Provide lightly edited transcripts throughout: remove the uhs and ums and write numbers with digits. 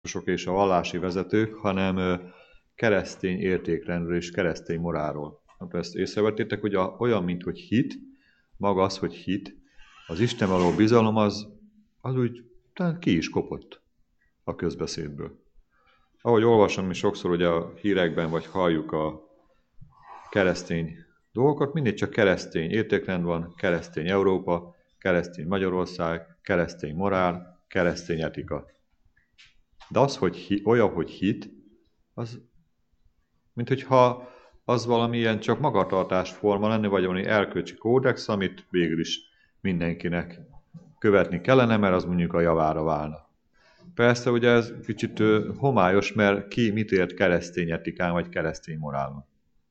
és a vallási vezetők, hanem keresztény értékrendről és keresztény morálról. Ezt észrevettétek, hogy olyan, mint hogy hit, maga az, hogy hit, az Isten való bizalom az úgy talán ki is kopott a közbeszédből. Ahogy olvasom mi sokszor ugye a hírekben, vagy halljuk a keresztény dolgokat, mindig csak keresztény értékrend van, keresztény Európa, keresztény Magyarország, keresztény morál, keresztény etika. De az, hogy olyan, hogy hit, az, mint hogyha az valamilyen csak magatartásforma lenne, vagy valami erkölcsi kódex, amit végül is mindenkinek követni kellene, mert az mondjuk a javára válna. Persze, ugye ez kicsit homályos, mert ki mit ért keresztény etikán, vagy keresztény morálon.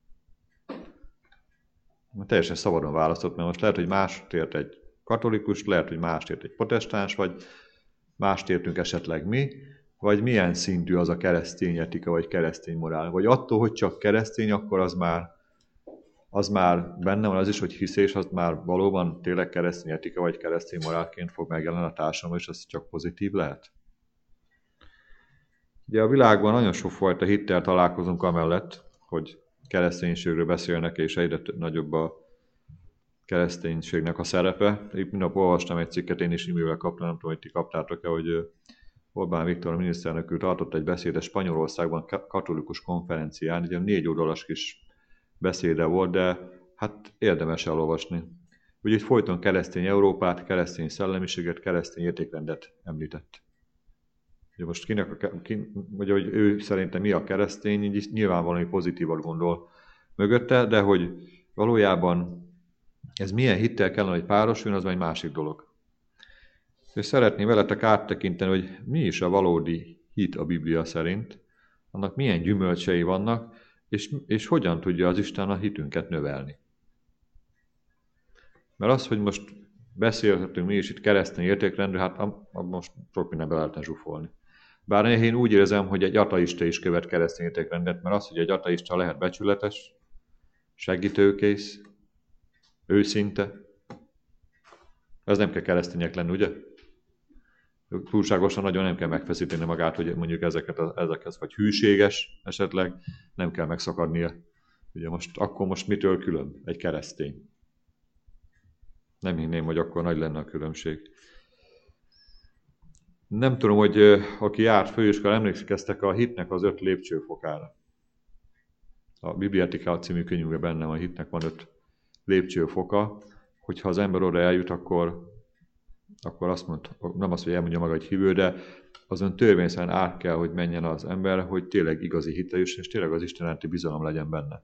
Teljesen szabadon választott, mert most lehet, hogy mást ért egy katolikus, lehet, hogy mást ért egy protestáns, vagy mást értünk esetleg mi, vagy milyen szintű az a keresztény etika, vagy keresztény morál. Vagy attól, hogy csak keresztény, akkor az már benne van az is, hogy hiszés, az már valóban tényleg keresztény etika, vagy keresztény morálként fog megjelenni a társadalomban, és az csak pozitív lehet. Ugye a világban nagyon sokfajta hittel találkozunk amellett, hogy kereszténységről beszélnek, és egyre nagyobb a kereszténységnek a szerepe. Épp minap olvastam egy cikket, én is e-mailvel kaptam, nem tudom, hogy ti kaptátok-e, hogy Orbán Viktor a miniszterelnök tartott egy beszédet Spanyolországban katolikus konferencián, ugye 4 oldalas kis beszéde volt, de hát érdemes elolvasni. Ugye itt folyton keresztény Európát, keresztény szellemiséget, keresztény értékrendet említett. Ugye most vagy hogy ő szerintem mi a keresztény, így nyilván valami pozitívat gondol mögötte, de hogy valójában ez milyen hittel kellene, hogy párosuljon, az már egy másik dolog. És szeretném veletek áttekinteni, hogy mi is a valódi hit a Biblia szerint, annak milyen gyümölcsei vannak, és hogyan tudja az Isten a hitünket növelni. Mert az, hogy most beszélhetünk mi is itt keresztény értékrendről, hát most sok mindenbe lehetne zsúfolni. Bár én úgy érzem, hogy egy ateista is követ keresztény értékrendet, mert az, hogy egy ateista lehet becsületes, segítőkész, őszinte, ez nem kell keresztények lenni, ugye? Túlságosan nagyon nem kell megfeszíteni magát, hogy mondjuk ezekhez, vagy hűséges esetleg, nem kell megszakadnia. Ugye akkor most mitől külön egy keresztény? Nem hinném, hogy akkor nagy lenne a különbség. Nem tudom, hogy aki járt főiskola, emlékeztek a hitnek az 5 lépcsőfokára. A Bibliatika című könyvben benne van, a hitnek van 5 lépcsőfoka, hogyha az ember oda eljut, akkor azt mondta, nem az, hogy elmondja maga egy hívő, de azon törvényszerűen át kell, hogy menjen az ember, hogy tényleg igazi hite jusson, és tényleg az Isten iránti bizalom legyen benne.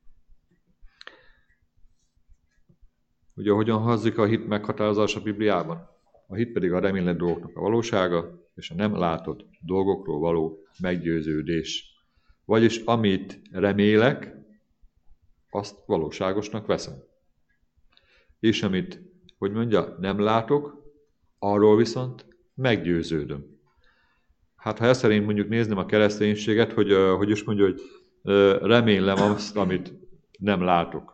Ugye hogyan hangzik a hit meghatározás a Bibliában? A hit pedig a remélett dolgoknak a valósága, és a nem látott dolgokról való meggyőződés. Vagyis amit remélek, azt valóságosnak veszem. És amit, hogy mondja, nem látok, arról viszont meggyőződöm. Hát ha ezt szerint mondjuk nézném a kereszténységet, hogy is mondja, hogy remélem azt, amit nem látok.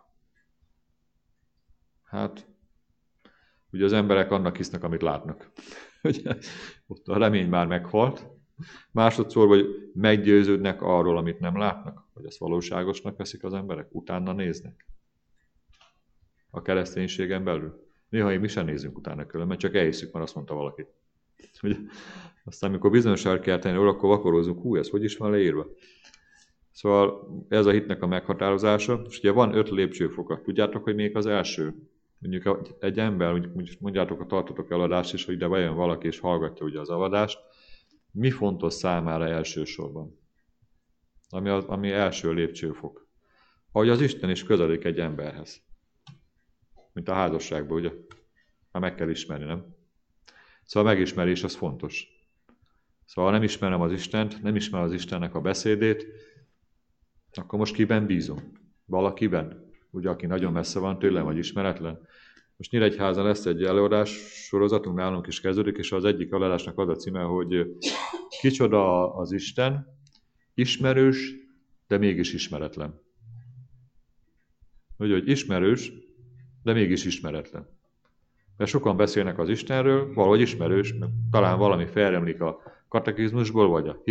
Hát, ugye az emberek annak hisznek, amit látnak. Ugye, ott a remény már meghalt. Másodszor, hogy meggyőződnek arról, amit nem látnak, hogy ezt valóságosnak veszik az emberek, utána néznek. A kereszténységen belül. Néha mi sem nézünk utána különben, csak elhiszük, mert azt mondta valaki. Ugye? Aztán, amikor bizonyosságra kell tenni róla, akkor vakorozunk, ez hogy is van leírva. Szóval ez a hitnek a meghatározása, és ugye van 5 lépcsőfoka. Tudjátok, hogy még az első? Mondjuk egy ember, mondjátok, ha tartotok eladást is, hogy ide bejön valaki és hallgatja ugye az eladást, mi fontos számára elsősorban? Ami első lépcsőfok. Ahogy az Isten is közeledik egy emberhez. Mint a házasságban, ugye? Már meg kell ismerni, nem? Szóval a megismerés az fontos. Szóval nem ismerem az Istent, nem ismerem az Istennek a beszédét, akkor most kiben bízom? Valakiben? Ugye, aki nagyon messze van tőlem, vagy ismeretlen. Most Nyíregyházan lesz egy előadás sorozatunk, nálunk is kezdődik, és az egyik előadásnak az a címe, hogy kicsoda az Isten, ismerős, de mégis ismeretlen. Ugye, hogy ismerős, de mégis ismeretlen. Mert sokan beszélnek az Istenről, valahogy ismerős, talán valami felremlik a katekizmusból, vagy a